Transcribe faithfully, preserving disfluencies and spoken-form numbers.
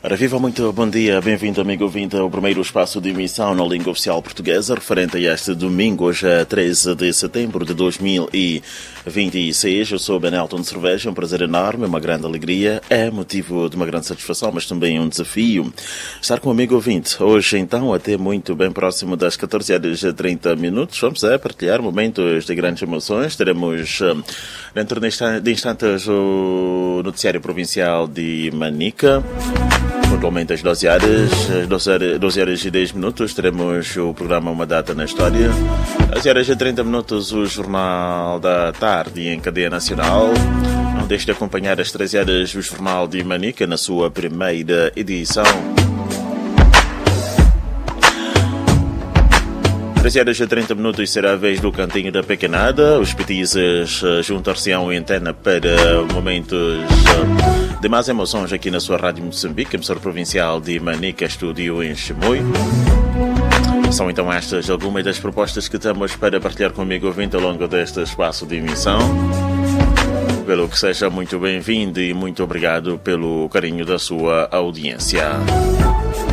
Ora, viva, muito bom dia, bem-vindo, amigo ouvinte, ao primeiro espaço de emissão na língua oficial portuguesa, referente a este domingo, hoje é treze de setembro de dois mil e vinte e seis. Eu sou Benelton Cerveja, um prazer enorme, uma grande alegria, é motivo de uma grande satisfação, mas também um desafio estar com o amigo ouvinte. Hoje, então, até muito bem próximo das catorze horas e trinta minutos, vamos é, partilhar momentos de grandes emoções. Teremos, dentro de instantes, o noticiário provincial de Manica. Pontualmente às doze horas, doze horas e dez minutos, teremos o programa Uma Data na História. Às doze horas e trinta minutos, o Jornal da Tarde em cadeia nacional. Não deixe de acompanhar às treze horas o Jornal de Manica na sua primeira edição. treze horas e trinta minutos será a vez do Cantinho da Pequenada. Os petizes juntar-se-ão em antena para momentos de mais emoções aqui na sua Rádio Moçambique, emissora provincial de Manica, estúdio em Chimoio. São então estas algumas das propostas que temos para partilhar comigo ouvinte ao longo deste espaço de emissão. Pelo que seja muito bem-vindo e muito obrigado pelo carinho da sua audiência.